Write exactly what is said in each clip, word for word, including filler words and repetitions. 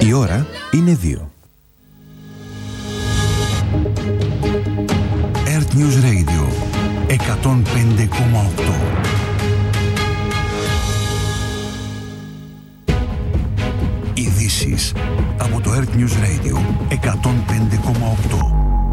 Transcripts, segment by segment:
Η ώρα είναι δύο. Earth News Radio εκατόν πέντε κόμμα οκτώ. Ειδήσεις από το Earth News Radio εκατόν πέντε κόμμα οκτώ.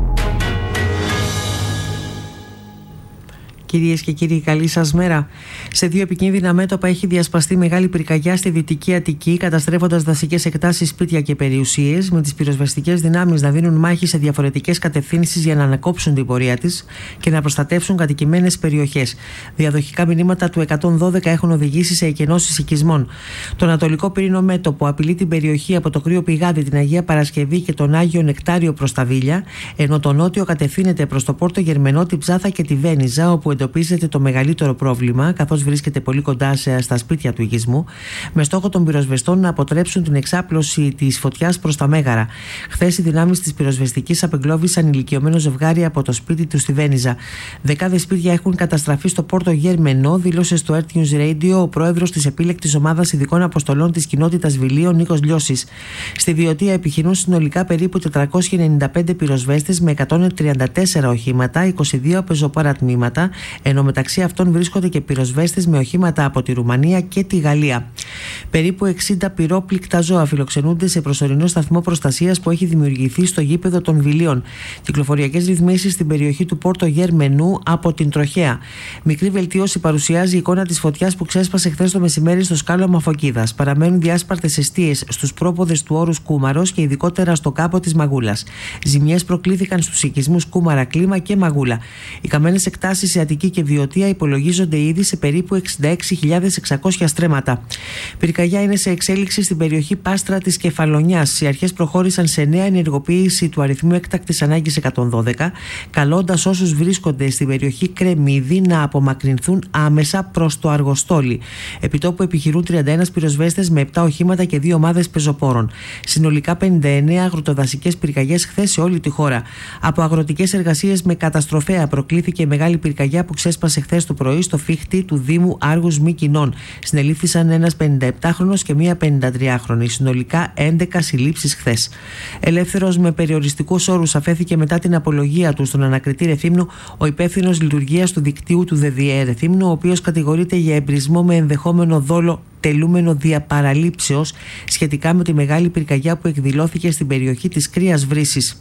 Κυρίες και κύριοι, καλή σας μέρα. Σε δύο επικίνδυνα μέτωπα έχει διασπαστεί μεγάλη πυρκαγιά στη Δυτική Αττική, καταστρέφοντας δασικές εκτάσεις, σπίτια και περιουσίες, με τις πυροσβεστικές δυνάμεις να δίνουν μάχη σε διαφορετικές κατευθύνσεις για να ανακόψουν την πορεία της και να προστατεύσουν κατοικημένες περιοχές. Διαδοχικά μηνύματα του εκατόν δώδεκα έχουν οδηγήσει σε εκενώσεις οικισμών. Το ανατολικό πυρήνο μέτωπο απειλεί την περιοχή από το Κρύο Πηγάδι, την Αγία Παρασκευή και τον Άγιο Νεκτάριο προς τα Βίλια, ενώ το νότιο κατευθύνεται προς το Πόρτο Γερμενό, τη Ψάθα και τη Βένιζα, όπου εντοπίζεται το μεγαλύτερο πρόβλημα, καθώς βρίσκεται πολύ κοντά στα σπίτια του οικισμού, με στόχο των πυροσβεστών να αποτρέψουν την εξάπλωση της φωτιάς προς τα Μέγαρα. Χθες οι δυνάμεις της πυροσβεστικής απεγκλώβησαν ηλικιωμένο ζευγάρι από το σπίτι του στη Βένιζα. Δεκάδες σπίτια έχουν καταστραφεί στο Πόρτο Γερμενό, δήλωσε στο Earth News Radio ο πρόεδρος της επίλεκτης ομάδας ειδικών αποστολών της κοινότητας Βιλίων, Νίκος Λιώσης. Στη Βιωτία επιχειρούν συνολικά περίπου τετρακόσιοι ενενήντα πέντε πυροσβέστες με εκατόν τριάντα τέσσερα οχήματα, είκοσι δύο πεζοπόρα τμήματα, ενώ μεταξύ αυτών βρίσκονται και πυροσβέστες με οχήματα από τη Ρουμανία και τη Γαλλία. Περίπου εξήντα πυρόπληκτα ζώα φιλοξενούνται σε προσωρινό σταθμό προστασίας που έχει δημιουργηθεί στο γήπεδο των Βιλίων. Κυκλοφοριακές ρυθμίσεις στην περιοχή του Πόρτο Γερμενού από την τροχέα. Μικρή βελτίωση παρουσιάζει η εικόνα της φωτιάς που ξέσπασε χθες το μεσημέρι στο σκάλωμα Φωκίδας. Παραμένουν διάσπαρτες εστίες στους πρόποδες του όρους Κούμαρος και ειδικότερα στο κάπο της Μαγούλας. Ζημιές προκλήθηκαν στους οικισμούς Κούμαρα, Κλίμα και Μαγούλα. Οι καμένες εκτάσεις σε Αττική και Βιωτία υπολογίζονται ήδη σε περίπου εξήντα έξι χιλιάδες εξακόσια στρέμματα. Πυρκαγιά είναι σε εξέλιξη στην περιοχή Πάστρα της Κεφαλονιάς. Οι αρχές προχώρησαν σε νέα ενεργοποίηση του αριθμού έκτακτης ανάγκης εκατόν δώδεκα, καλώντας όσους βρίσκονται στην περιοχή Κρεμμύδη να απομακρυνθούν άμεσα προς το Αργοστόλι. Επιτόπου επιχειρούν τριάντα ένα πυροσβέστες με επτά οχήματα και δύο ομάδες πεζοπόρων. Συνολικά πενήντα εννέα αγροτοδασικές πυρκαγιές χθες σε όλη τη χώρα. Από αγροτικές εργασίες με καταστροφέα προκλήθηκε μεγάλη πυρκαγιά που ξέσπασε χθες το πρωί στο φύχτη του Δήμου Άργους Μυκηνών. Συνελήφθησαν ένας πενηνταεπτάχρονος και μία πενηντατριάχρονη. Συνολικά έντεκα συλλήψεις χθες. Ελεύθερος με περιοριστικούς όρους αφέθηκε μετά την απολογία του στον ανακριτή Ρεθύμνου ο υπεύθυνος λειτουργίας του δικτύου του ΔΔΕ Ρεθύμνου, ο οποίος κατηγορείται για εμπρισμό με ενδεχόμενο δόλο τελούμενο διαπαραλήψεως σχετικά με τη μεγάλη πυρκαγιά που εκδηλώθηκε στην περιοχή της Κρύας Βρύσης.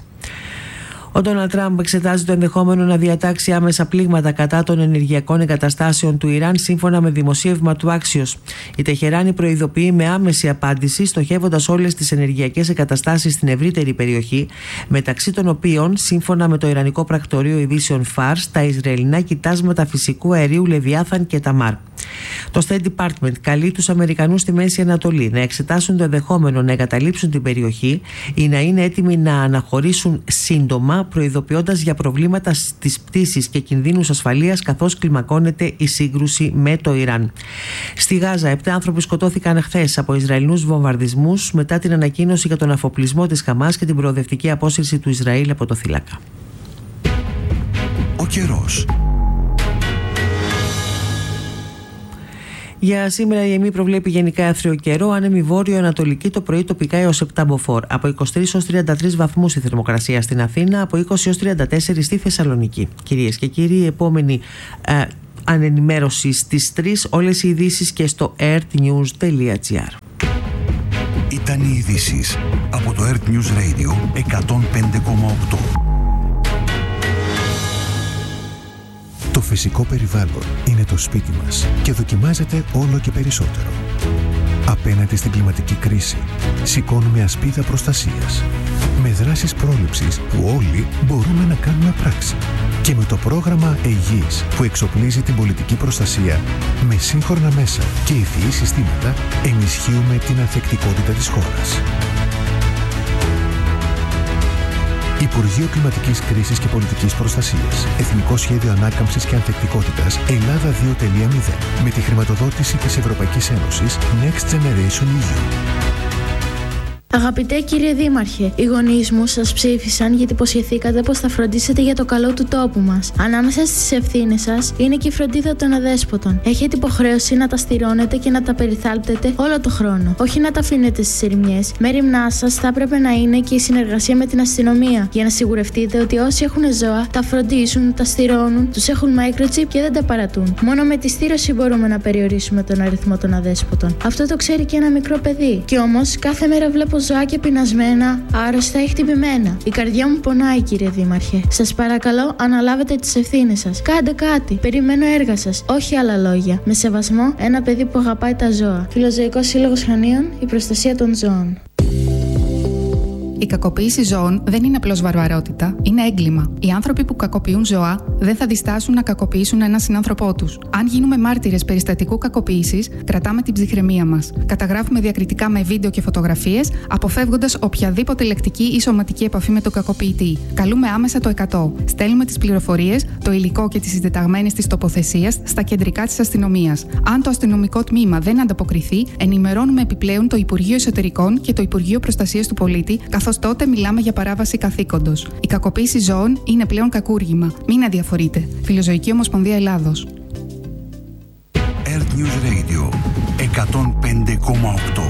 Ο Ντόναλντ Τραμπ εξετάζει το ενδεχόμενο να διατάξει άμεσα πλήγματα κατά των ενεργειακών εγκαταστάσεων του Ιράν, σύμφωνα με δημοσίευμα του Axios. Η Τεχεράνη προειδοποιεί με άμεση απάντηση, στοχεύοντας όλες τις ενεργειακές εγκαταστάσεις στην ευρύτερη περιοχή, μεταξύ των οποίων, σύμφωνα με το Ιρανικό Πρακτορείο Ειδήσεων Φάρς, τα Ισραηλινά κοιτάσματα φυσικού αερίου Λεβιάθαν και Ταμάρ. Το State Department καλεί τους Αμερικανούς στη Μέση Ανατολή να εξετάσουν το ενδεχόμενο να εγκαταλείψουν την περιοχή ή να είναι έτοιμοι να αναχωρήσουν σύντομα, προειδοποιώντας για προβλήματα στις πτήσεις και κινδύνους ασφαλείας καθώς κλιμακώνεται η σύγκρουση με το Ιράν. Στη Γάζα, επτά άνθρωποι σκοτώθηκαν χθες από Ισραηλινούς βομβαρδισμούς μετά την ανακοίνωση για τον αφοπλισμό της Χαμάς και την προοδευτική απόσυρση του Ισραήλ από το θύλακα. Ο καιρός. Για σήμερα η ΕΜΗ προβλέπει γενικά άθριο καιρό, άνεμη βόρειο-ανατολική, το πρωί τοπικά έως επτά μποφόρ. Από είκοσι τρεις έως τριάντα τρεις βαθμούς η θερμοκρασία στην Αθήνα, από είκοσι έως τριάντα τέσσερα στη Θεσσαλονίκη. Κυρίες και κύριοι, η επόμενη ε, ανενημέρωση στις τρεις, όλες οι ειδήσεις και στο earthnews τελεία gr. Ήταν οι ειδήσεις από το Earth News Radio εκατόν πέντε κόμμα οκτώ. Το φυσικό περιβάλλον είναι το σπίτι μας και δοκιμάζεται όλο και περισσότερο. Απέναντι στην κλιματική κρίση, σηκώνουμε ασπίδα προστασίας. Με δράσεις πρόληψης που όλοι μπορούμε να κάνουμε πράξη. Και με το πρόγραμμα ΕΓΙΙΣ που εξοπλίζει την πολιτική προστασία με σύγχρονα μέσα και ευφυή συστήματα, ενισχύουμε την ανθεκτικότητα της χώρας. Υπουργείο Κλιματικής Κρίσης και Πολιτικής Προστασίας. Εθνικό Σχέδιο Ανάκαμψης και Ανθεκτικότητας Ελλάδα δύο τελεία μηδέν. Με τη χρηματοδότηση της Ευρωπαϊκής Ένωσης Next Generation ι γιου. Αγαπητέ κύριε Δήμαρχε, οι γονείς μου σας ψήφισαν γιατί υποσχεθήκατε πως θα φροντίσετε για το καλό του τόπου μας. Ανάμεσα στις ευθύνες σας είναι και η φροντίδα των αδέσποτων. Έχετε υποχρέωση να τα στηρώνετε και να τα περιθάλπτετε όλο το χρόνο. Όχι να τα αφήνετε στις ερημιές. Μέριμνά σας θα έπρεπε να είναι και η συνεργασία με την αστυνομία για να σιγουρευτείτε ότι όσοι έχουν ζώα τα φροντίζουν, τα στηρώνουν, τους έχουν microchip και δεν τα παρατούν. Μόνο με τη στήρωση μπορούμε να περιορίσουμε τον αριθμό των αδέσποτων. Αυτό το ξέρει και ένα μικρό παιδί. Κι όμως κάθε μέρα βλέπω ζωάκια πεινασμένα, άρρωστα ή χτυπημένα. Η καρδιά μου πονάει, κύριε Δήμαρχε. Σας παρακαλώ, αναλάβετε τις ευθύνες σας. Κάντε κάτι. Περιμένω έργα σας. Όχι άλλα λόγια. Με σεβασμό, ένα παιδί που αγαπάει τα ζώα. Φιλοζωικός Σύλλογος Χανίων, η προστασία των ζώων. Η κακοποίηση ζώων δεν είναι απλώς βαρβαρότητα, είναι έγκλημα. Οι άνθρωποι που κακοποιούν ζώα δεν θα διστάσουν να κακοποιήσουν έναν συνάνθρωπό τους. Αν γίνουμε μάρτυρες περιστατικού κακοποίησης, κρατάμε την ψυχραιμία μας. Καταγράφουμε διακριτικά με βίντεο και φωτογραφίες, αποφεύγοντας οποιαδήποτε λεκτική ή σωματική επαφή με τον κακοποιητή. Καλούμε άμεσα το εκατό. Στέλνουμε τις πληροφορίες, το υλικό και τις συντεταγμένες της τοποθεσίας στα κεντρικά της αστυνομίας. Αν το αστυνομικό τμήμα δεν ανταποκριθεί, ενημερώνουμε επιπλέον το Υπουργείο Εσωτερικών και το Υπουργείο Προστασίας του Πολίτη, καθώς τότε μιλάμε για παράβαση καθήκοντος. Η κακοποίηση ζώων είναι πλέον κακούργημα. Μην αδιαφορείτε. Φιλοζωική Ομοσπονδία Ελλάδος. Earth News Radio εκατόν πέντε κόμμα οκτώ.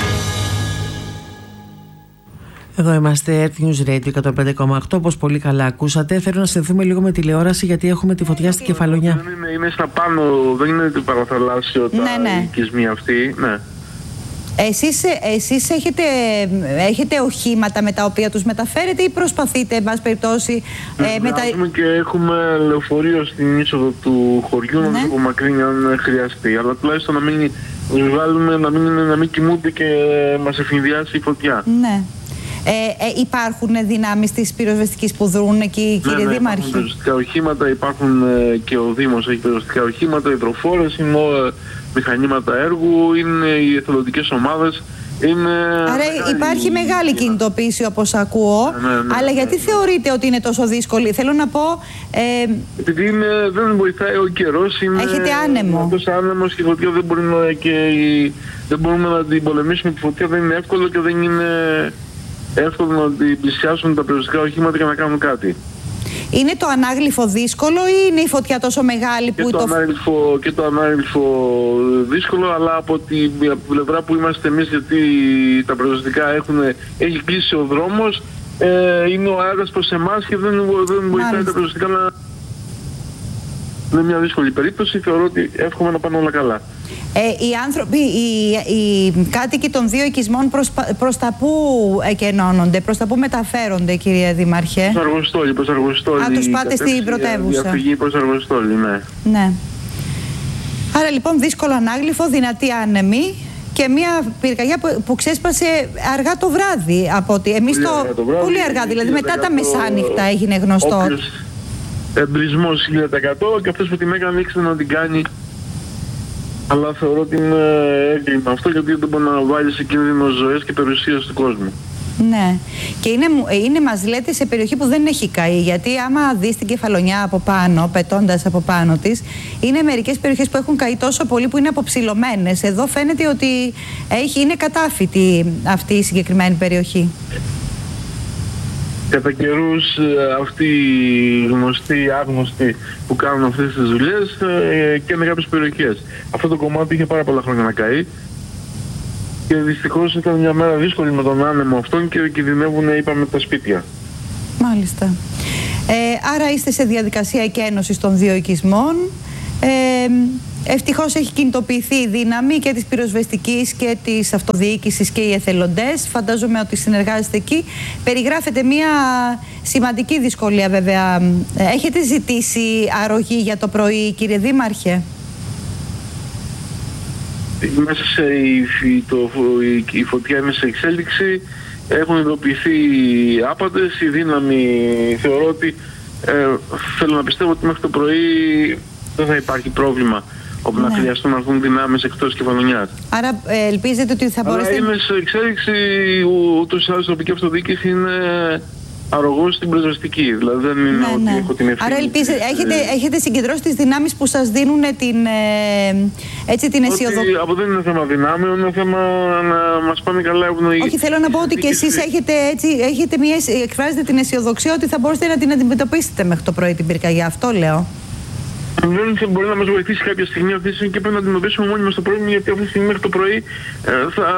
Εδώ είμαστε, Earth News Radio εκατόν πέντε κόμμα οκτώ. Όπως πολύ καλά ακούσατε, θέλω να συνδεθούμε λίγο με τηλεόραση γιατί έχουμε τη φωτιά στην Κεφαλονιά. Δεν είναι, είναι στα πάνω, δεν είναι το παραθαλάσσιο τα ναι, ναι. οικισμοί αυτοί. Ναι. Εσείς, εσείς έχετε, έχετε οχήματα με τα οποία τους μεταφέρετε ή προσπαθείτε, εν πάση περιπτώσει... Ε, μετα... και έχουμε λεωφορείο στην είσοδο του χωριού, ναι. να τους απομακρύνει αν χρειαστεί. Αλλά τουλάχιστον να μην βγάλουμε, να μην, να μην κοιμούνται και μας εφηδιάσει η φωτιά. Ναι. Ε, ε, υπάρχουν δυνάμεις της πυροσβεστικής που δρούν εκεί, κύριε ναι, ναι, Δήμαρχη? Υπάρχουν πυροσβεστικά οχήματα, υπάρχουν ε, και ο Δήμος έχει πυροσβεστικά οχήματα, υδροφόρες, είναι ε, μηχανήματα έργου, είναι οι εθελοντικές ομάδες. Είναι... Άρα υπάρχει μεγάλη κινητοποίηση όπως ακούω, ναι, ναι, ναι, αλλά γιατί ναι, ναι. θεωρείτε ότι είναι τόσο δύσκολη? Θέλω να πω... Ε... Επειδή είναι, δεν βοηθάει ο καιρός, είναι... Έχετε άνεμο. Είναι άνεμος και η φωτιά δεν, μπορεί να, και η... δεν μπορούμε να την πολεμήσουμε. Η φωτιά δεν είναι εύκολο και δεν είναι εύκολο να την πλησιάσουν τα πυροσβεστικά οχήματα και να κάνουν κάτι. Είναι το ανάγλυφο δύσκολο ή είναι η φωτιά τόσο μεγάλη και που το... το... Ανάγλυφο, και το ανάγλυφο δύσκολο, αλλά από την πλευρά που είμαστε εμείς, γιατί τα πυροσβεστικά έχουν, έχει κλείσει ο δρόμος, ε, είναι ο αέρας προς εμάς και δεν, δεν βοηθάει τα πυροσβεστικά να... Είναι μια δύσκολη περίπτωση, θεωρώ ότι εύχομαι να πάνε όλα καλά. Ε, οι άνθρωποι, οι, οι κάτοικοι των δύο οικισμών προς, προς τα πού εκενώνονται, προς τα πού μεταφέρονται, κύριε Δήμαρχε? Προς Αργοστόλη, προς Αργοστόλη. Α, τους πάτε στην πρωτεύουσα. Διαφυγή προς Αργοστόλη, ναι. Ναι. Άρα λοιπόν δύσκολο ανάγλυφο, δυνατή άνεμη και μια πυρκαγιά που, που ξέσπασε αργά το βράδυ από ότι εμείς το... Αργά το βράδυ, πολύ αργά, δηλαδή μετά τα μεσάνυχτα έγινε γνωστό. Όποιος εμπρισμός χίλια τοις εκατό και αυτός που την έκανε ήξερε να την κάνει. Αλλά θεωρώ ότι είναι έγκλημα αυτό, γιατί δεν μπορεί να βάλει σε κίνδυνο ζωές και περιουσίες του κόσμου. Ναι. Και είναι, είναι, μας λέτε, σε περιοχή που δεν έχει καεί. Γιατί άμα δεις την Κεφαλονιά από πάνω, πετώντας από πάνω της, είναι μερικές περιοχές που έχουν καεί τόσο πολύ που είναι αποψηλωμένες. Εδώ φαίνεται ότι έχει, είναι κατάφυτη αυτή η συγκεκριμένη περιοχή. Κατά καιρούς αυτοί οι γνωστοί, άγνωστοι που κάνουν αυτές τις δουλειές και με κάποιες περιοχές. Αυτό το κομμάτι είχε πάρα πολλά χρόνια να καεί και δυστυχώς ήταν μια μέρα δύσκολη με τον άνεμο αυτόν και κινδυνεύουν, είπαμε, τα σπίτια. Μάλιστα. Ε, άρα είστε σε διαδικασία εκένωσης των δύο οικισμών. Ε, Ευτυχώς έχει κινητοποιηθεί η δύναμη και της πυροσβεστικής και της αυτοδιοίκησης και οι εθελοντές. Φαντάζομαι ότι συνεργάζεστε εκεί. Περιγράφεται μια σημαντική δυσκολία βέβαια. Έχετε ζητήσει αρρωγή για το πρωί, κύριε Δήμαρχε? Μέσα σε η, το, η, η φωτιά είναι σε εξέλιξη. Έχουν ειδοποιηθεί άπαντες. Η δύναμη θεωρώ ότι ε, θέλω να πιστεύω ότι μέχρι το πρωί δεν θα υπάρχει πρόβλημα όπου ναι. να χρειαστούν να έρθουν δυνάμεις εκτός Κεφαλονιάς. Άρα ε, ελπίζετε ότι θα μπορέσετε... Αλλά είναι σε εξέλιξη, ούτως ή άλλως η τοπική αυτοδιοίκηση είναι αρρωγός στην πυροσβεστική. Δηλαδή δεν είναι ναι, ότι ναι. έχω την ευθύνη. Άρα ελπίζετε, έχετε, έχετε συγκεντρώσει τις δυνάμεις που σας δίνουν την, ε, έτσι, την αισιοδοξία. Από δεν είναι θέμα δυνάμεων, είναι θέμα να μας πάνε καλά ευνοεί. Όχι, θέλω να πω ότι και εσείς έχετε, έτσι, έχετε μια, εκφράζετε την αισιοδοξία ότι θα μπορέσετε να την αντιμετωπίσετε μέχρι το πρωί την πυρκαγιά. Αυτό λέω. Δεν μπορεί να μας βοηθήσει κάποια στιγμή αυτή τη στιγμή και πρέπει να αντιμετωπίσουμε μόνοι μας το πρωί, γιατί αυτή τη στιγμή μέχρι το πρωί ε, θα,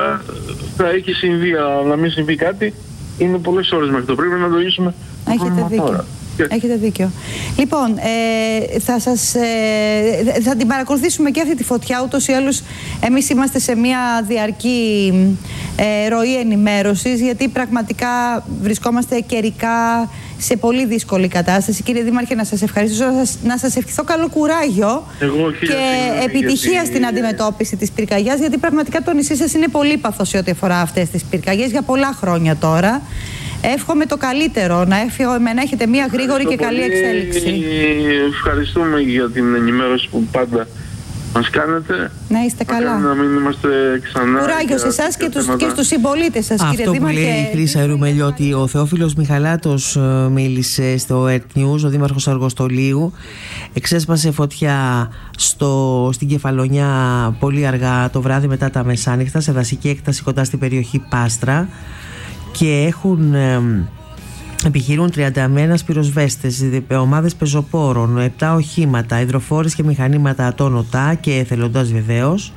θα έχει συμβεί, να μην συμβεί κάτι. Είναι πολλές ώρες μέχρι το πρωί, πρέπει να το λύσουμε. Έχετε δίκιο. Έχετε δίκιο. Λοιπόν, ε, θα, σας, ε, θα την παρακολουθήσουμε και αυτή τη φωτιά. Ούτως ή άλλως εμείς είμαστε σε μια διαρκή ε, ροή ενημέρωσης, γιατί πραγματικά βρισκόμαστε καιρικά σε πολύ δύσκολη κατάσταση. Κύριε Δήμαρχε, να σας ευχαριστήσω, να σας, να σας ευχηθώ καλό κουράγιο Εγώ, και επιτυχία γιατί... στην αντιμετώπιση της πυρκαγιάς, γιατί πραγματικά το νησί σας είναι πολύπαθο σε ό,τι αφορά αυτές τις πυρκαγιές για πολλά χρόνια τώρα. Εύχομαι το καλύτερο, να, εύχομαι, να έχετε μια γρήγορη και καλή εξέλιξη. Ευχαριστούμε για την ενημέρωση που πάντα μας κάνετε. Να είστε καλά. Να μην είμαστε ξανά. Κουράγιο σε εσάς και, τους, και στους συμπολίτες σας, αυτό κύριε Δήμαρχε. Αυτό που λέει η Χρύσα Ερουμελιώτη, ότι ο Θεόφιλος Μιχαλάτος μίλησε στο Earth News, ο Δήμαρχος Αργοστολίου, εξέσπασε φωτιά στο, στην Κεφαλονιά πολύ αργά το βράδυ μετά τα μεσάνυχτα, σε δασική έκταση κοντά στην περιοχή Πάστρα, και έχουν ε, επιχειρούν τριάντα ένα πυροσβέστες, ομάδες πεζοπόρων, επτά οχήματα, υδροφόρες και μηχανήματα ατόνωτα και εθελοντάς βεβαίως.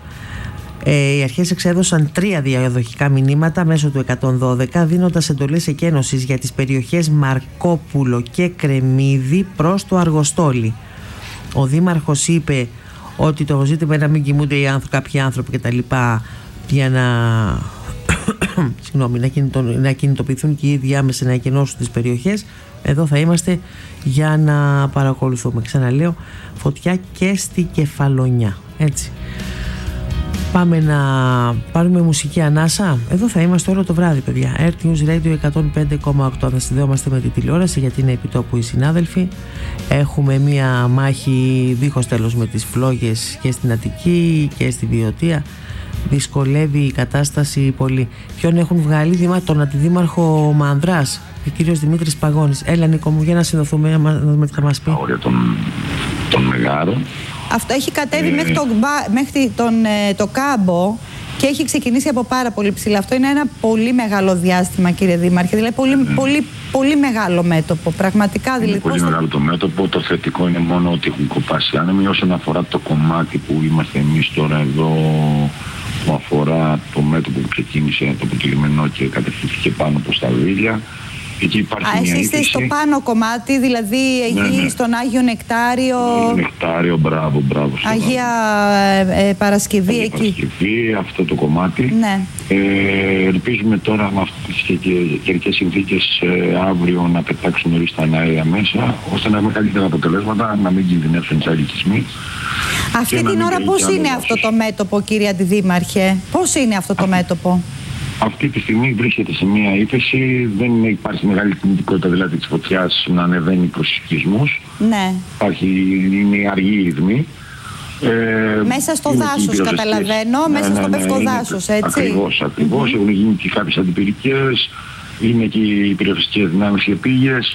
Ε, οι αρχές εξέδωσαν τρία διαδοχικά μηνύματα μέσω του εκατόν δώδεκα, δίνοντας εντολές εκένωσης για τις περιοχές Μαρκόπουλο και Κρεμμύδι προς το Αργοστόλι. Ο Δήμαρχος είπε ότι το ζήτημα είναι να μην κοιμούνται οι άνθρωποι, κάποιοι άνθρωποι κτλ, για να... Συγγνώμη, να, κινητο, να κινητοποιηθούν και οι ίδιοι άμεσα να εκενώσουν τις περιοχές. Εδώ θα είμαστε για να παρακολουθούμε. Ξαναλέω, φωτιά και στη Κεφαλονιά. Έτσι. Πάμε να πάρουμε μουσική ανάσα. Εδώ θα είμαστε όλο το βράδυ, παιδιά. Earth News Radio εκατόν πέντε κόμμα οκτώ. Θα συνδέομαστε με τη τηλεόραση, γιατί είναι επιτόπου οι συνάδελφοι. Έχουμε μία μάχη δίχως τέλος με τις φλόγες και στην Αττική και στη Βιωτία. Δυσκολεύει η κατάσταση πολύ. Ποιον έχουν βγάλει? Τον αντιδήμαρχο Μανδράς, ο κύριος Δημήτρης Παγώνης. Έλα, Νίκο μου, για να συνδοθούμε, να δούμε τι θα μας πει. Όρια των, των Μεγάρων. Αυτό έχει κατέβει ε... μέχρι, τον, μέχρι τον, το Κάμπο και έχει ξεκινήσει από πάρα πολύ ψηλά. Αυτό είναι ένα πολύ μεγάλο διάστημα, κύριε Δήμαρχε. Δηλαδή πολύ, ε... πολύ, πολύ μεγάλο μέτωπο. Πραγματικά. Είναι δηλαδή, πολύ πώς... μεγάλο το μέτωπο. Το θετικό είναι μόνο ότι έχουν κοπάσει άνεμοι. Όσον αφορά το κομμάτι που είμαστε εμείς τώρα εδώ, που αφορά το μέτωπο που ξεκίνησε από το Λιμενό και κατευθύνθηκε πάνω προς τα Βίλια. Εκεί υπάρχει Α, μια εσείς είστε στο πάνω κομμάτι, δηλαδή εκεί, ναι, ναι, στον Άγιο Νεκτάριο. Άγιο Νεκτάριο, μπράβο, μπράβο. Αγία ε, ε, Παρασκευή, Αγία εκεί. Παρασκευή, αυτό το κομμάτι. Ναι. Ε, ελπίζουμε τώρα με αυτές τις καιρικές συνθήκες ε, αύριο να πετάξουν νωρίς τα αέρια μέσα, ώστε να έχουμε καλύτερα αποτελέσματα, να μην κινδυνεύσουν οι αλικισμοί. Αυτή την ώρα πώς είναι αυτό το μέτωπο, κύριε Αντιδήμαρχε? Πώς είναι αυτό το μέτωπο? Αυτή τη στιγμή βρίσκεται σε μια ύφεση, δεν υπάρχει μεγάλη κινητικότητα δηλαδή της φωτιάς να ανεβαίνει προς οικισμούς. Ναι. Υπάρχει, είναι αργή ρυθμή. Ε, μέσα στο δάσος καταλαβαίνω, ναι, μέσα ναι, στο ναι, πευκό δάσος, έτσι. Ακριβώς, ακριβώς. Mm-hmm. Έχουν γίνει και κάποιες αντιπυρικές, είναι και οι πυροσβεστικές δυνάμεις οι επίγειες.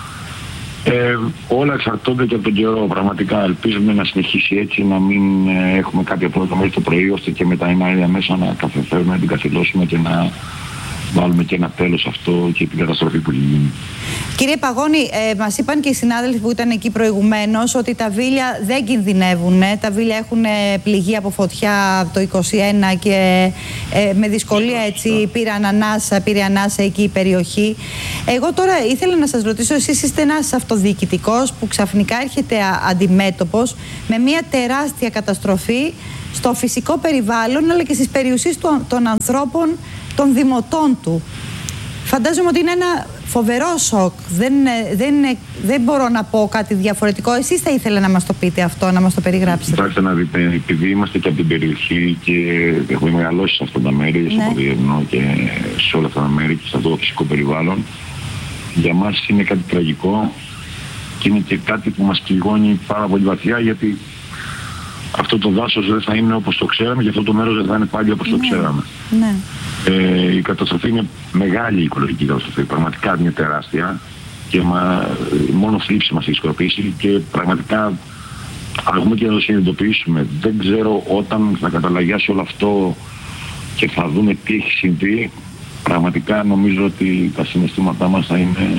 Ε, όλα εξαρτώνται και από τον καιρό. Πραγματικά ελπίζουμε να συνεχίσει έτσι, να μην ε, έχουμε κάποια πρόβλημα μέχρι το πρωί, ώστε και με τα εναέρια μέσα να καθεφέρουμε, να την καθυλώσουμε και να βάλουμε και ένα τέλος σε αυτό και την καταστροφή που έχει γίνει. Κύριε Παγώνη, ε, μας είπαν και οι συνάδελφοι που ήταν εκεί προηγουμένως ότι τα Βίλια δεν κινδυνεύουν. Τα Βίλια έχουν πληγεί από φωτιά το είκοσι ένα και ε, με δυσκολία έτσι πήραν ανάσα, πήρε ανάσα εκεί η περιοχή. Εγώ τώρα ήθελα να σας ρωτήσω, εσείς είστε ένας αυτοδιοικητικός που ξαφνικά έρχεται αντιμέτωπος με μια τεράστια καταστροφή στο φυσικό περιβάλλον αλλά και στις περιουσίες των, των ανθρώπων, των δημοτών του. Φαντάζομαι ότι είναι ένα φοβερό σοκ. Δεν, δεν, δεν μπορώ να πω κάτι διαφορετικό. Εσείς θα ήθελα να μας το πείτε αυτό, να μας το περιγράψετε. Κοιτάξτε να δείτε, επειδή είμαστε και από την περιοχή και έχουμε μεγαλώσει σε αυτά τα μέρη, ναι, στο Παδιευνό και σε όλα αυτά τα μέρη και σε αυτό το φυσικό περιβάλλον, για μας είναι κάτι τραγικό και είναι και κάτι που μας πληγώνει πάρα πολύ βαθιά, γιατί αυτό το δάσος δεν θα είναι όπως το ξέραμε και αυτό το μέρος δεν θα είναι πάλι όπως, ναι, το ξέραμε. Ναι. Ε, η καταστροφή είναι μεγάλη, η οικολογική καταστροφή, πραγματικά είναι τεράστια και μα, μόνο θλίψη μας έχει σκορπίσει και πραγματικά αρκούμε και να το συνειδητοποιήσουμε. Δεν ξέρω όταν θα καταλαγιάσει όλο αυτό και θα δούμε τι έχει συμβεί, πραγματικά νομίζω ότι τα συναισθήματά μας θα είναι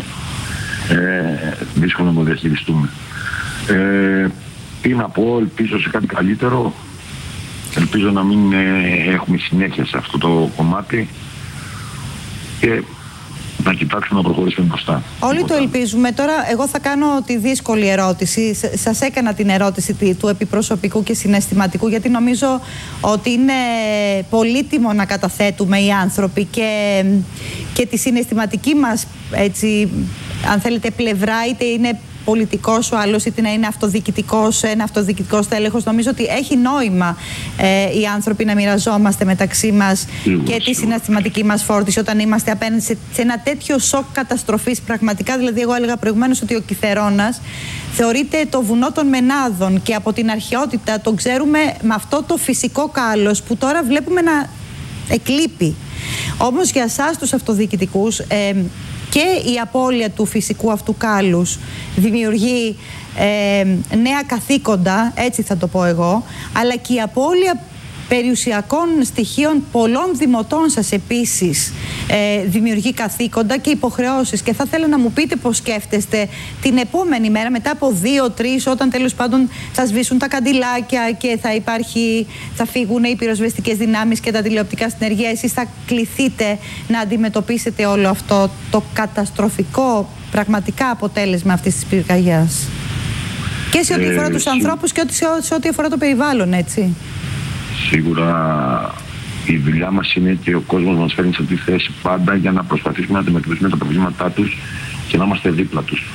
ε, δύσκολο να το διαχειριστούμε. Ε, τι να πω, ελπίζω σε κάτι καλύτερο, ελπίζω να μην ε, έχουμε συνέχεια σε αυτό το κομμάτι και να κοιτάξουμε να προχωρήσουμε μπροστά. Όλοι το ελπίζουμε. Τώρα εγώ θα κάνω τη δύσκολη ερώτηση. Σας έκανα την ερώτηση του επιπροσωπικού και συναισθηματικού, γιατί νομίζω ότι είναι πολύτιμο να καταθέτουμε οι άνθρωποι και, και τη συναισθηματική μας, έτσι, αν θέλετε, πλευρά, είτε είναι πολιτικός ο άλλος, είτε να είναι αυτοδιοικητικός, ένα αυτοδιοικητικός τέλεχος. Νομίζω ότι έχει νόημα ε, οι άνθρωποι να μοιραζόμαστε μεταξύ μας και τη συναισθηματική μας φόρτιση όταν είμαστε απέναντι σε, σε ένα τέτοιο σοκ καταστροφής. Πραγματικά, δηλαδή, εγώ έλεγα προηγουμένως ότι ο Κιθερώνας θεωρείται το βουνό των Μενάδων και από την αρχαιότητα τον ξέρουμε με αυτό το φυσικό κάλος που τώρα βλέπουμε να εκλείπει. Όμως για εσάς τους αυτοδιοικητικούς, ε, και η απώλεια του φυσικού αυτού κάλους δημιουργεί ε, νέα καθήκοντα, έτσι θα το πω εγώ, αλλά και η απώλεια περιουσιακών στοιχείων πολλών δημοτών σας επίσης ε, δημιουργεί καθήκοντα και υποχρεώσεις. Και θα ήθελα να μου πείτε πώς σκέφτεστε την επόμενη μέρα, μετά από δύο-τρεις, όταν τέλος πάντων θα σβήσουν τα καντιλάκια και θα υπάρχει, θα φύγουν οι πυροσβεστικές δυνάμεις και τα τηλεοπτικά συνεργεία. Εσείς θα κληθείτε να αντιμετωπίσετε όλο αυτό το καταστροφικό πραγματικά αποτέλεσμα αυτής της πυρκαγιάς. Και σε ό,τι αφορά ε, τους ανθρώπους και σε ό,τι αφορά το περιβάλλον, έτσι. Σίγουρα η δουλειά μας είναι και ο κόσμος μας φέρνει σε αυτή τη θέση πάντα για να προσπαθήσουμε να αντιμετωπίσουμε τα προβλήματά τους και να είμαστε δίπλα τους.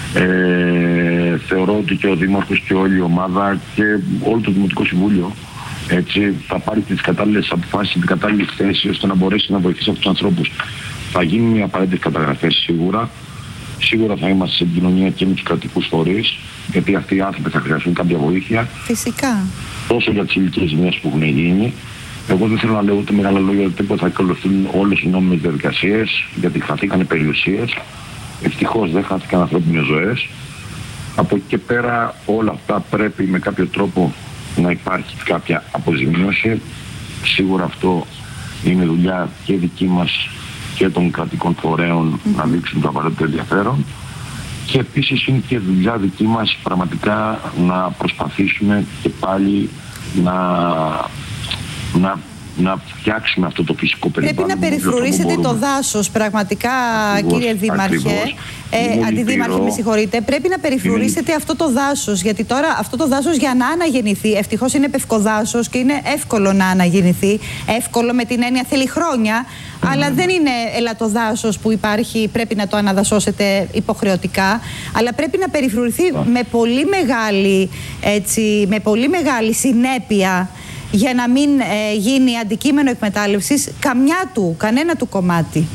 Ε, θεωρώ ότι και ο Δήμαρχος και όλη η ομάδα και όλο το Δημοτικό Συμβούλιο, έτσι, θα πάρει τις κατάλληλες αποφάσεις, την κατάλληλη θέση ώστε να μπορέσει να βοηθήσει αυτούς τους ανθρώπους. Θα γίνουν οι απαραίτητες καταγραφές σίγουρα. Σίγουρα θα είμαστε σε επικοινωνία και με τους κρατικούς φορείς, γιατί αυτοί οι άνθρωποι θα χρειαστούν κάποια βοήθεια. Φυσικά. Τόσο για τις ηλικίες ζημίες που έχουν γίνει. Εγώ δεν θέλω να λέω ούτε μεγάλα λόγια, γιατί θα ακολουθούν όλες οι νόμιμες διαδικασίες, γιατί χαθήκαν περιουσίες. Ευτυχώς δεν χάθηκαν ανθρώπινες ζωές. Από εκεί και πέρα όλα αυτά πρέπει με κάποιο τρόπο να υπάρχει κάποια αποζημίωση. Σίγουρα αυτό είναι δουλειά και δική μας και των κρατικών φορέων mm-hmm. να δείξουν το απαραίτητο ενδιαφέρον. Και επίσης είναι και δουλειά δική μας πραγματικά να προσπαθήσουμε και πάλι να, να, να φτιάξουμε αυτό το φυσικό περιβάλλον. Πρέπει να περιφρουρήσετε το δάσος πραγματικά, ακριβώς, κύριε Δήμαρχε. Ε, Αντιδήμαρχε, με συγχωρείτε. Πρέπει να περιφρουρήσετε είναι... αυτό το δάσος, γιατί τώρα αυτό το δάσος για να αναγεννηθεί, ευτυχώς είναι πευκοδάσος και είναι εύκολο να αναγεννηθεί. Εύκολο με την έννοια θέλει χρόνια, mm. αλλά δεν είναι ελαττοδάσος που υπάρχει, πρέπει να το αναδασώσετε υποχρεωτικά, αλλά πρέπει να περιφρουρηθεί mm. με πολύ μεγάλη, έτσι, με πολύ μεγάλη συνέπεια, για να μην ε, γίνει αντικείμενο εκμετάλλευσης καμιά του, κανένα του κομμάτι.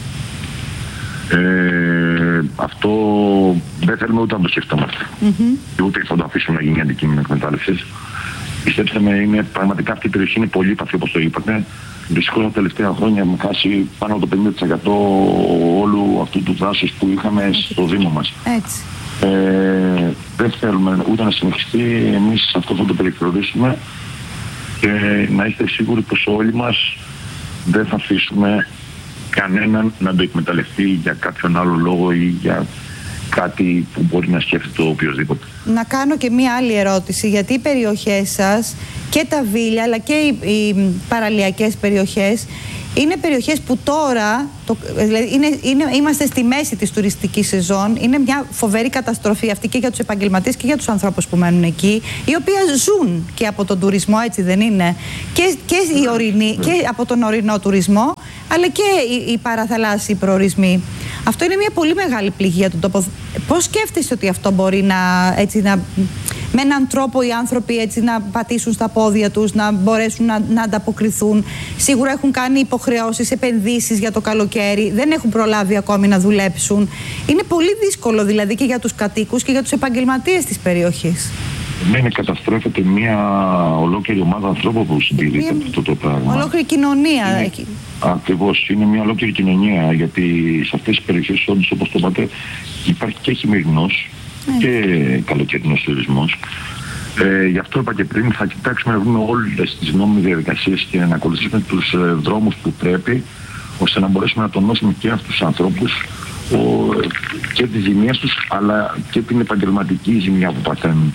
Ε, αυτό δεν θέλουμε ούτε να το σκεφτόμαστε. Mm-hmm. Ούτε θα το αφήσουμε να γίνει αντικείμενο εκμετάλλευσης. Πιστέψτε με, είναι, πραγματικά αυτή η περιοχή είναι πολύ παθή, όπως το είπατε. Δυστυχώς τα τελευταία χρόνια έχουμε χάσει πάνω από το πενήντα τοις εκατό όλου αυτού του δάσους που είχαμε okay. στο Δήμο μας. Έτσι. Ε, δεν θέλουμε ούτε να συνεχιστεί. Εμείς αυτό θα το περιφρουρήσουμε και να είστε σίγουροι πως όλοι μας δεν θα αφήσουμε κανέναν να το εκμεταλλευτεί για κάποιον άλλο λόγο ή για κάτι που μπορεί να σκέφτεται οποιοδήποτε. Να κάνω και μία άλλη ερώτηση, γιατί οι περιοχές σας και τα βίλια αλλά και οι, οι παραλιακές περιοχές είναι περιοχές που τώρα, το, δηλαδή είναι, είναι, είμαστε στη μέση της τουριστικής σεζόν, είναι μια φοβερή καταστροφή αυτή και για τους επαγγελματίες και για τους ανθρώπους που μένουν εκεί, οι οποίοι ζουν και από τον τουρισμό, έτσι δεν είναι, και, και, οι ορεινοί, και από τον ορεινό τουρισμό, αλλά και οι, οι παραθαλάσσιοι προορισμοί. Αυτό είναι μια πολύ μεγάλη πληγή για τον τόπο. Πώς σκέφτεστε ότι αυτό μπορεί να, έτσι, να, με έναν τρόπο οι άνθρωποι έτσι, να πατήσουν στα πόδια τους, να μπορέσουν να, να ανταποκριθούν? Σίγουρα έχουν κάνει υποχρεώσεις, επενδύσεις για το καλοκαίρι, δεν έχουν προλάβει ακόμη να δουλέψουν. Είναι πολύ δύσκολο δηλαδή και για τους κατοίκους και για τους επαγγελματίες της περιοχής. Ναι, καταστρέφεται μια ολόκληρη ομάδα ανθρώπων που συντηρείται από αυτό το πράγμα. Ολόκληρη κοινωνία. Ακριβώς, είναι μια ολόκληρη κοινωνία, γιατί σε αυτές τις περιοχές, όντως, όπως το είπατε, υπάρχει και χειμερινός mm. και καλοκαιρινός τουρισμός. Ε, γι' αυτό είπα και πριν, θα κοιτάξουμε να βρούμε όλες τις νόμιμες διαδικασίες και να ακολουθήσουμε τους ε, δρόμους που πρέπει, ώστε να μπορέσουμε να τονώσουμε και αυτούς τους ανθρώπους ο, και τις ζημίες τους, αλλά και την επαγγελματική ζημιά που παθαίνουν.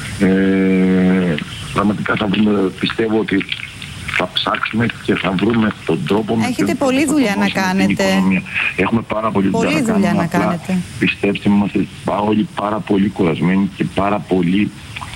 Ε, πραγματικά θα βρούμε, πιστεύω ότι θα ψάξουμε και θα βρούμε τον τρόπο. Έχετε πολλή δουλειά να κάνετε. Έχουμε πάρα πολύ, πολλή δουλειά, δουλειά να κάνετε. Πιστέψτε με, είμαστε όλοι πάρα πολύ κουρασμένοι και πάρα πολύ.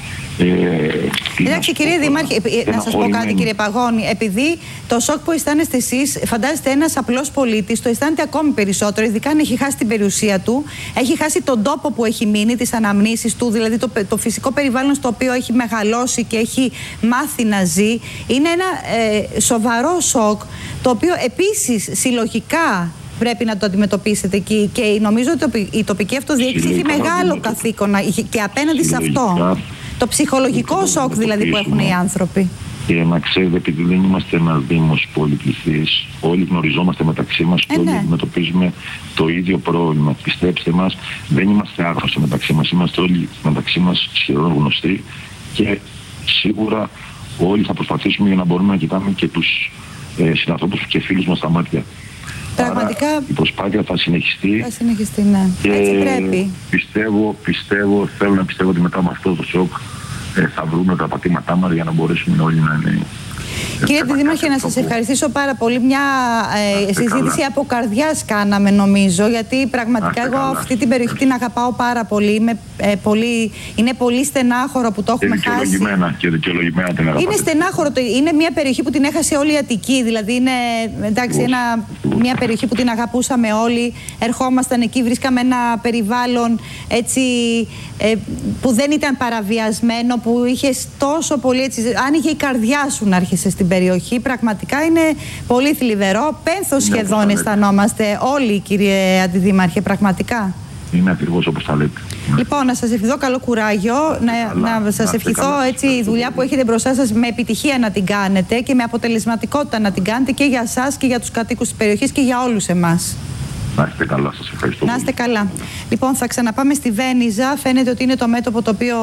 Εντάξει, κύριε Δήμαρχε, να σας πω κάτι, κύριε Παγώνη. Επειδή το σοκ που αισθάνεστε εσείς, φαντάζεστε ένας απλός πολίτης, το αισθάνεται ακόμη περισσότερο, ειδικά αν έχει χάσει την περιουσία του, έχει χάσει τον τόπο που έχει μείνει, τις αναμνήσεις του, δηλαδή το, το φυσικό περιβάλλον στο οποίο έχει μεγαλώσει και έχει μάθει να ζει. Είναι ένα ε, σοβαρό σοκ, το οποίο επίσης συλλογικά πρέπει να το αντιμετωπίσετε εκεί. Και νομίζω ότι η τοπική αυτοδιοίκηση έχει μεγάλο καθήκον και απέναντι σε αυτό. Το ψυχολογικό σοκ δηλαδή που έχουν οι άνθρωποι. Και να ξέρετε, επειδή δεν είμαστε ένας δήμος πολυπληθής, όλοι γνωριζόμαστε μεταξύ μας και ε, όλοι ναι. αντιμετωπίζουμε το ίδιο πρόβλημα. Πιστέψτε μας, δεν είμαστε άρρωστοι μεταξύ μας, είμαστε όλοι μεταξύ μας σχεδόν γνωστοί και σίγουρα όλοι θα προσπαθήσουμε για να μπορούμε να κοιτάμε και τους ε, συνανθρώπους και φίλους μας στα μάτια. Πραγματικά άρα, η προσπάθεια θα συνεχιστεί. Θα συνεχιστεί, ναι. Και έτσι πρέπει. Πιστεύω, πιστεύω, θέλω να πιστεύω ότι μετά με αυτό το σοκ ε, θα βρούμε τα πατήματά μας για να μπορέσουμε όλοι να είναι. Κύριε Δήμαρχε, να σας ευχαριστήσω πάρα πολύ. Μια ε, συζήτηση καλά. από καρδιάς κάναμε, νομίζω, γιατί πραγματικά Άστε εγώ καλά. αυτή την περιοχή την αγαπάω πάρα πολύ. Είμαι, ε, πολύ είναι πολύ στενάχωρο που το έχουμε και χάσει. Και δικαιολογημένα την αγαπάω. Είναι στενάχωρο. Είναι μια περιοχή που την έχασε όλη η Αττική. Δηλαδή είναι εντάξει, ένα, μια περιοχή που την αγαπούσαμε όλοι. Ερχόμασταν εκεί, βρίσκαμε ένα περιβάλλον έτσι, ε, που δεν ήταν παραβιασμένο, που είχε τόσο πολύ έτσι. Άνοιγε η καρδιά σου να άρχισε στην περιοχή. Πραγματικά είναι πολύ θλιβερό. Πένθος σχεδόν αισθανόμαστε όλοι, κύριε Αντιδήμαρχε, πραγματικά. Είναι ακριβώς όπως τα λέτε. Λοιπόν, να σας ευχηθώ καλό κουράγιο, να, να, να σας ευχηθώ καλά. έτσι η δουλειά που έχετε μπροστά σας με επιτυχία να την κάνετε και με αποτελεσματικότητα να την κάνετε και για εσάς και για τους κατοίκους της περιοχής και για όλους εμάς. Να είστε καλά, σας ευχαριστώ. Να είστε καλά. Λοιπόν, θα ξαναπάμε στη Βένιζα. Φαίνεται ότι είναι το μέτωπο το οποίο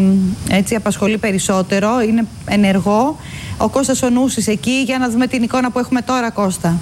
έτσι απασχολεί περισσότερο. Είναι ενεργό. Ο Κώστας ο Νούσης εκεί, για να δούμε την εικόνα που έχουμε τώρα, Κώστα.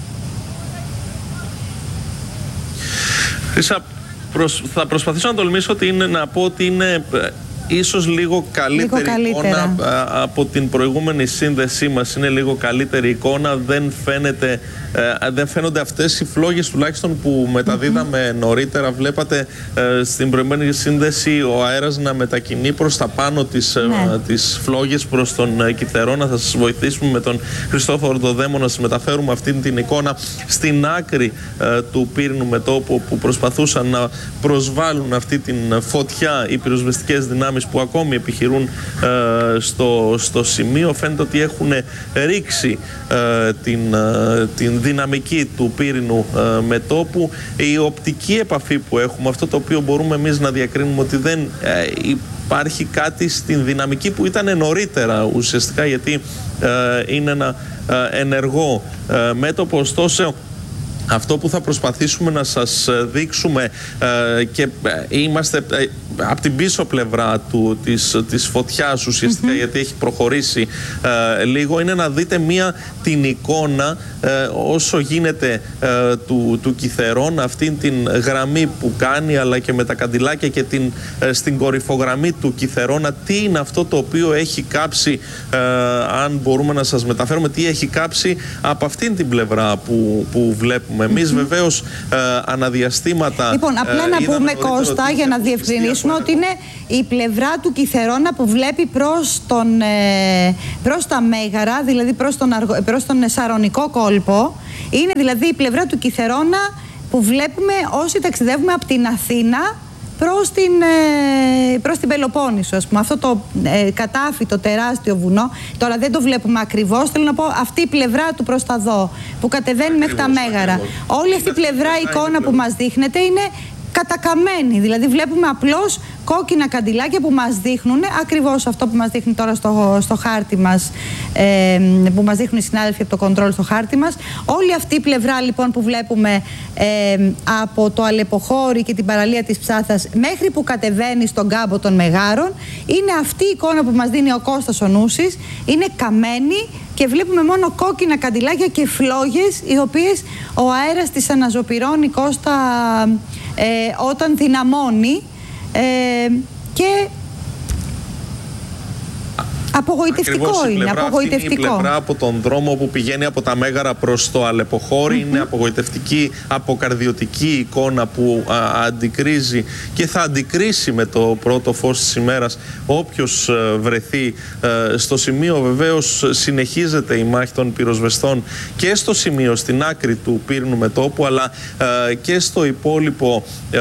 Θα προσπαθήσω να τολμήσω ότι είναι, να πω ότι είναι ίσως λίγο καλύτερη λίγο εικόνα από την προηγούμενη σύνδεσή μας. Είναι λίγο καλύτερη εικόνα. Δεν, φαίνεται, δεν φαίνονται αυτές οι φλόγες τουλάχιστον που μεταδίδαμε mm-hmm. νωρίτερα. Βλέπατε στην προηγούμενη σύνδεση ο αέρας να μετακινεί προς τα πάνω τις, ναι. τις φλόγες προς τον Κιθερόνα. Θα σας βοηθήσουμε με τον Χριστόφορο τον Δέμο να σας μεταφέρουμε αυτή την εικόνα στην άκρη του πύρινου μετώπου που προσπαθούσαν να προσβάλλουν αυτή την φωτιά οι πυροσβεστικές δυνάμεις που ακόμη επιχειρούν ε, στο, στο σημείο. Φαίνεται ότι έχουν ρίξει ε, την, ε, την δυναμική του πύρινου ε, μετώπου. Η οπτική επαφή που έχουμε, αυτό το οποίο μπορούμε εμείς να διακρίνουμε ότι δεν ε, υπάρχει κάτι στην δυναμική που ήταν νωρίτερα ουσιαστικά, γιατί ε, είναι ένα ε, ενεργό ε, μέτωπο. Ωστόσο, αυτό που θα προσπαθήσουμε να σας δείξουμε ε, και είμαστε ε, από την πίσω πλευρά του, της, της φωτιάς ουσιαστικά, mm-hmm. γιατί έχει προχωρήσει ε, λίγο, είναι να δείτε μία την εικόνα ε, όσο γίνεται ε, του, του Κιθερώνα, αυτήν την γραμμή που κάνει, αλλά και με τα καντιλάκια και την, ε, στην κορυφογραμμή του Κιθερώνα. Τι είναι αυτό το οποίο έχει κάψει, ε, αν μπορούμε να σας μεταφέρουμε, τι έχει κάψει από αυτήν την πλευρά που, που βλέπουμε εμείς. Mm-hmm. Βεβαίως ε, αναδιαστήματα. Λοιπόν, απλά ε, να πούμε, Κώστα, για να διευκρινίσουμε ότι είναι η πλευρά του Κιθερώνα που βλέπει προς, τον, ε, προς τα Μέγαρα, δηλαδή προς τον, αργο, προς τον Σαρονικό κόλπο. Είναι δηλαδή η πλευρά του Κιθερώνα που βλέπουμε όσοι ταξιδεύουμε από την Αθήνα προς την, ε, προς την Πελοπόννησο, ας πούμε. Αυτό το ε, κατάφι, το τεράστιο βουνό. Τώρα δεν το βλέπουμε ακριβώς. Θέλω να πω αυτή η πλευρά του προς τα δω, που κατεβαίνει ακριβώς, μέχρι τα Μέγαρα. Ακριβώς. Όλη αυτή η πλευρά, η εικόνα που μας δείχνετε είναι κατακαμμένη. Δηλαδή βλέπουμε απλώς κόκκινα καντιλάκια που μας δείχνουν ακριβώς αυτό που μας δείχνει τώρα στο, στο χάρτη μας, ε, που μας δείχνουν οι συνάδελφοι από το κοντρόλ στο χάρτη μας. Όλη αυτή η πλευρά λοιπόν που βλέπουμε ε, από το Αλεποχώρι και την παραλία της Ψάθας μέχρι που κατεβαίνει στον κάμπο των Μεγάρων, είναι αυτή η εικόνα που μας δίνει ο Κώστας ο Νούσης. Είναι καμένη και βλέπουμε μόνο κόκκινα καντιλάκια και φλόγες, οι οποίες ο αέρας τις αναζωπυρώνει, Κώστα, ε, όταν δυναμώνει, ε, και απογοητευτικό. Ακριβώς είναι, πλευρά, απογοητευτικό. Αυτή είναι η πλευρά από τον δρόμο που πηγαίνει από τα Μέγαρα προς το Αλεποχώρι. Mm-hmm. Είναι απογοητευτική, αποκαρδιωτική εικόνα που α, αντικρίζει και θα αντικρίσει με το πρώτο φως της ημέρας όποιος α, βρεθεί α, στο σημείο. Βεβαίως συνεχίζεται η μάχη των πυροσβεστών και στο σημείο, στην άκρη του πύρινου μετώπου, αλλά α, και στο υπόλοιπο, α,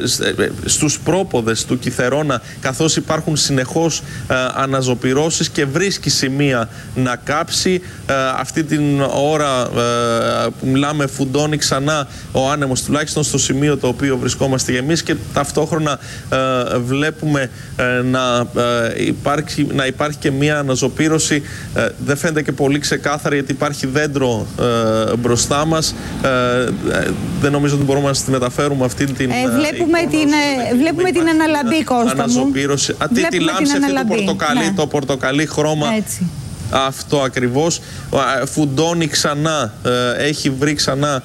στους πρόποδες του Κιθερώνα, καθώς υπάρχουν συνεχώς α, αναζωπυρώσεις και βρίσκει σημεία να κάψει. Ε, αυτή την ώρα ε, που μιλάμε φουντώνει ξανά ο άνεμος, τουλάχιστον στο σημείο το οποίο βρισκόμαστε και εμείς, και ταυτόχρονα ε, βλέπουμε ε, να, ε, υπάρχει, να υπάρχει και μία αναζωπήρωση. Ε, δεν φαίνεται και πολύ ξεκάθαρα γιατί υπάρχει δέντρο ε, μπροστά μας. Ε, ε, δεν νομίζω ότι μπορούμε να τη μεταφέρουμε αυτή την ε, βλέπουμε εικόνα, την, ε, βλέπουμε την αναλαμπή, Κώστα μου. Αναζωπήρωση. Α, τι, τη λάμψη αυτή του πορτοκαλί, ναι. Το πορτοκαλί χρώμα. Έτσι. Αυτό ακριβώς. Φουντώνει ξανά, έχει βρει ξανά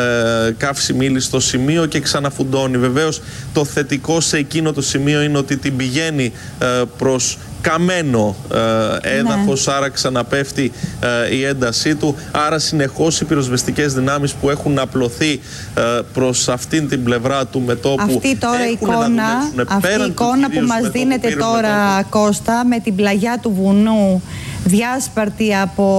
καύσιμη ύλη στο σημείο και ξαναφουντώνει. Βεβαίως το θετικό σε εκείνο το σημείο είναι ότι την πηγαίνει προς καμένο ε, έδαφος, ναι. Άρα ξαναπέφτει ε, η έντασή του. Άρα συνεχώς οι πυροσβεστικές δυνάμεις που έχουν απλωθεί ε, προς αυτήν την πλευρά του μετώπου. Αυτή τώρα η εικόνα, αυτή η εικόνα που μας δίνεται τώρα, μετώπου. Κώστα, με την πλαγιά του βουνού διάσπαρτη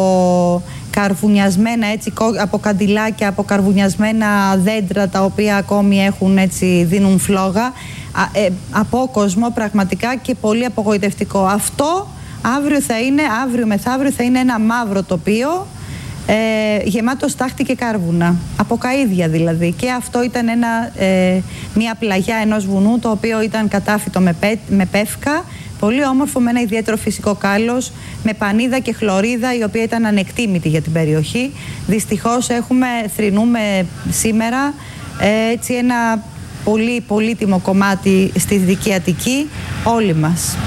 από καρβουνιασμένα, έτσι, από καντιλάκια, από καρβουνιασμένα δέντρα τα οποία ακόμη έχουν, έτσι, δίνουν φλόγα. Ε, απόκοσμο πραγματικά και πολύ απογοητευτικό. Αυτό αύριο θα είναι, αύριο μεθαύριο θα είναι ένα μαύρο τοπίο, ε, γεμάτο στάχτη και κάρβουνα, από καΐδια δηλαδή. Και αυτό ήταν ένα, ε, μια πλαγιά ενός βουνού το οποίο ήταν κατάφυτο με, πέ, με πεύκα, πολύ όμορφο, με ένα ιδιαίτερο φυσικό κάλος, με πανίδα και χλωρίδα, η οποία ήταν ανεκτήμητη για την περιοχή. Δυστυχώς έχουμε, θρηνούμε σήμερα ε, έτσι ένα πολύ πολύτιμο κομμάτι στη Δυτική Αττική, όλοι μας.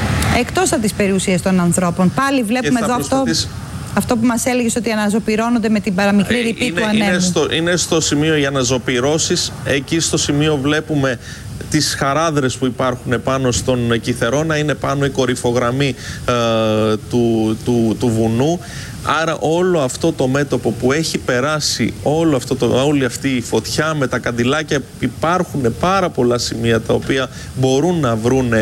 Εκτός από τις περιουσίες των ανθρώπων. Πάλι βλέπουμε εδώ αυτό, αυτό που μας έλεγες, ότι αναζωπυρώνονται με την παραμικρή ρηπή είναι, του ανέμου. Είναι στο, είναι στο σημείο οι αναζωπυρώσεις. Εκεί στο σημείο βλέπουμε τις χαράδρες που υπάρχουν πάνω στον Κιθερώνα. Είναι πάνω η κορυφογραμμή ε, του, του, του βουνού. Άρα όλο αυτό το μέτωπο που έχει περάσει, όλο αυτό το, όλη αυτή η φωτιά με τα καντιλάκια, υπάρχουν πάρα πολλά σημεία τα οποία μπορούν να βρούνε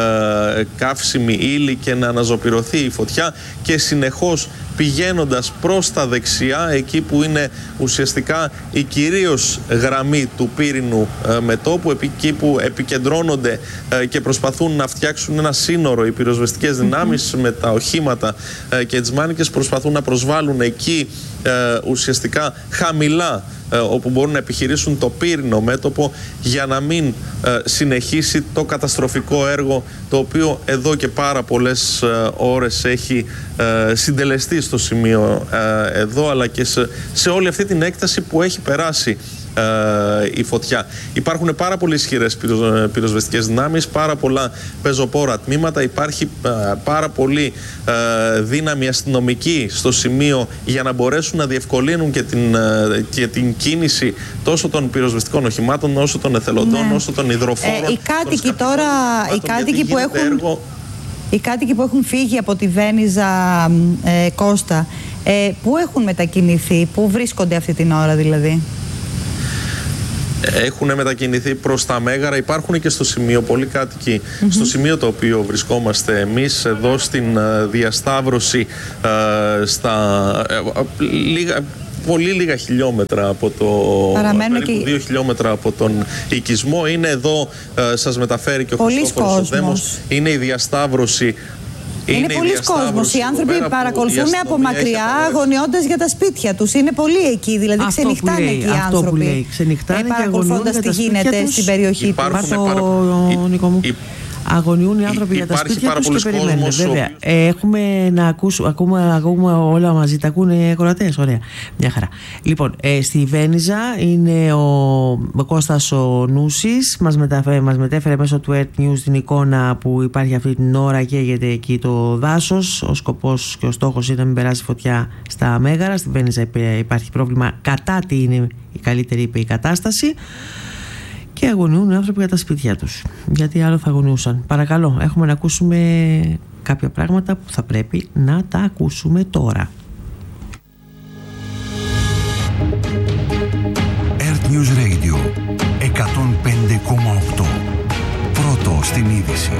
ε, καύσιμη ύλη και να αναζωπυρωθεί η φωτιά, και συνεχώς πηγαίνοντας προς τα δεξιά, εκεί που είναι ουσιαστικά η κυρίως γραμμή του πύρινου ε, μετώπου, εκεί που επικεντρώνονται ε, και προσπαθούν να φτιάξουν ένα σύνορο οι πυροσβεστικές δυνάμεις mm-hmm. με τα οχήματα ε, και τις μάνικες, προσπαθούν να προσβάλλουν εκεί ε, ουσιαστικά χαμηλά, ε, όπου μπορούν να επιχειρήσουν το πύρινο μέτωπο, για να μην ε, συνεχίσει το καταστροφικό έργο το οποίο εδώ και πάρα πολλές ε, ώρες έχει ε, συντελεστεί στο σημείο ε, εδώ, αλλά και σε, σε όλη αυτή την έκταση που έχει περάσει η φωτιά. Υπάρχουν πάρα πολύ ισχυρές πυροσβεστικές δυνάμεις, πάρα πολλά πεζοπόρα τμήματα, υπάρχει πάρα πολύ δύναμη αστυνομική στο σημείο για να μπορέσουν να διευκολύνουν και την, και την κίνηση τόσο των πυροσβεστικών οχημάτων, όσο των εθελοντών, ναι. όσο των υδροφόρων. Ε, οι κάτοικοι τώρα, οι κάτοικοι που έχουν... Έργο... Οι κάτοικοι που έχουν φύγει από τη Βένιζα, ε, Κώστα, ε, πού έχουν μετακινηθεί, πού βρίσκονται αυτή την ώρα δηλαδή? Έχουν μετακινηθεί προς τα Μέγαρα. Υπάρχουν και στο σημείο πολλοί κάτοικοι, mm-hmm. στο σημείο το οποίο βρισκόμαστε εμείς, εδώ στην uh, διασταύρωση uh, στα uh, λίγα, πολύ λίγα χιλιόμετρα από το Παραμένουν περίπου και... δύο χιλιόμετρα από τον οικισμό. Είναι εδώ, uh, σας μεταφέρει και ο Χριστόφορος ο Δέμος. Είναι η διασταύρωση Είναι, είναι πολλοί κόσμος. Οι άνθρωποι παρακολουθούν από μακριά, αγωνιώντας για τα σπίτια τους. Είναι πολλοί εκεί, δηλαδή αυτό ξενυχτάνε εκεί οι άνθρωποι. Αυτό που λέει. Ξενυχτάνε και παρακολουθώντας τι γίνεται στην περιοχή του. Αγωνιούν οι άνθρωποι για τα σπίτια τους και περιμένουν. Βέβαια, έχουμε να ακούσουμε, ακούμε, ακούμε όλα μαζί, τα ακούνε οι ακροατές. Ωραία, μια χαρά. Λοιπόν, ε, στη Βένιζα είναι ο, ο Κώστας ο Νούσης. Μας μετέφερε, μας μετέφερε μέσω του Earth News την εικόνα που υπάρχει αυτή την ώρα, καίγεται εκεί το δάσος. Ο σκοπός και ο στόχος είναι να μην περάσει φωτιά στα Μέγαρα. Στη Βένιζα υπάρχει πρόβλημα κατά τι είναι η καλύτερη, είπε, η κατάσταση. Και αγωνιούν οι άνθρωποι για τα σπίτια τους. Γιατί άλλο θα αγωνιούσαν. Παρακαλώ, έχουμε να ακούσουμε κάποια πράγματα που θα πρέπει να τα ακούσουμε τώρα. Earth News Radio εκατόν πέντε κόμμα οκτώ. Πρώτο στην είδηση.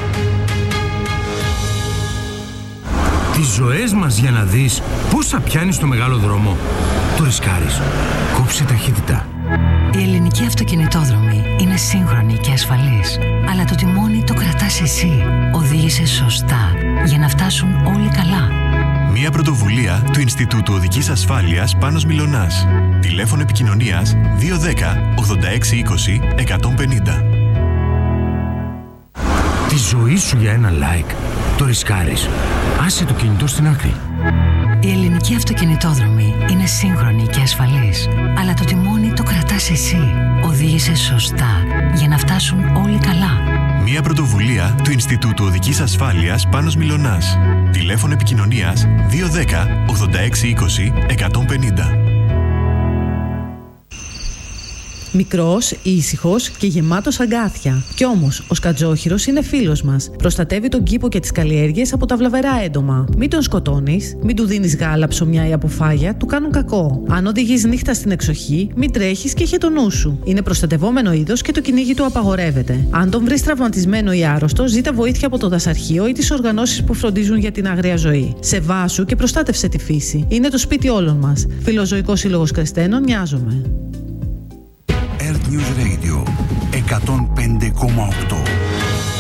Τις ζωές μας για να δεις πόσα πιάνεις στο μεγάλο δρόμο. Το ρισκάρεις. Κόψε ταχύτητα. Η ελληνική αυτοκινητόδρομη είναι σύγχρονη και ασφαλής, αλλά το τιμόνι το κρατάς εσύ. Οδήγησε σωστά για να φτάσουν όλοι καλά. Μια πρωτοβουλία του Ινστιτούτου Οδικής Ασφάλειας Πάνος Μιλωνάς. Τηλέφωνο επικοινωνίας δύο ένα μηδέν ογδόντα έξι είκοσι εκατόν πενήντα. Τη ζωή σου για ένα like. Το ρισκάρεις. Άσε το κινητό στην άκρη. Η ελληνική αυτοκινητόδρομη είναι σύγχρονη και ασφαλής, αλλά το τιμόνι το κρατάς εσύ. Οδήγησε σωστά για να φτάσουν όλοι καλά. Μια πρωτοβουλία του Ινστιτούτου Οδικής Ασφάλειας Πάνος Μιλωνάς. Τηλέφωνο επικοινωνίας δύο ένα μηδέν ογδόντα έξι είκοσι εκατόν πενήντα. Μικρός, ήσυχος και γεμάτος αγκάθια. Κι όμως, ο σκατζόχυρος είναι φίλος μας. Προστατεύει τον κήπο και τις καλλιέργειες από τα βλαβερά έντομα. Μην τον σκοτώνεις, μην του δίνεις γάλα, ψωμιά ή αποφάγια, του κάνουν κακό. Αν οδηγείς νύχτα στην εξοχή, μην τρέχεις και είχε το νου σου. Είναι προστατευόμενο είδος και το κυνήγι του απαγορεύεται. Αν τον βρεις τραυματισμένο ή άρρωστο, ζήτα βοήθεια από το δασαρχείο ή τις οργανώσεις που φροντίζουν για την άγρια ζωή. Σεβάσου και προστάτευσε τη φύση. Είναι το σπίτι όλων μας. Φιλοζωικός Σύλλογος Κρεστένων, νοιάζομαι. Earth News Radio εκατόν πέντε κόμμα οκτώ.